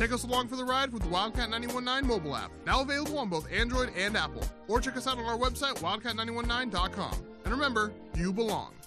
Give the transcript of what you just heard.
Take us along for the ride with the Wildcat 919 mobile app, now available on both Android and Apple. Or check us out on our website, wildcat919.com. And remember, you belong.